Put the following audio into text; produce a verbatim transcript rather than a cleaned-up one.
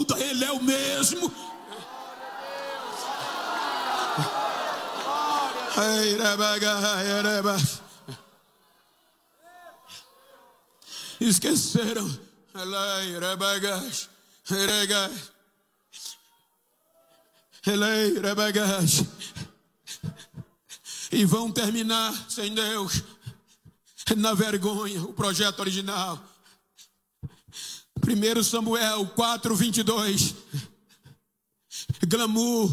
volta, Ele é o mesmo. Esqueceram. E vão terminar sem Deus, na vergonha, o projeto original. primeiro Samuel quatro, vinte e dois. Glamour,